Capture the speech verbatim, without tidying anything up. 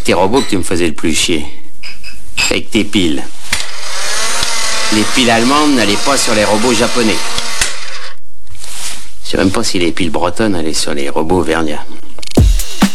tes robots que tu me faisais le plus chier. Avec tes piles. Les piles allemandes n'allaient pas sur les robots japonais. Je sais même pas si les piles bretonnes allaient sur les robots vernias.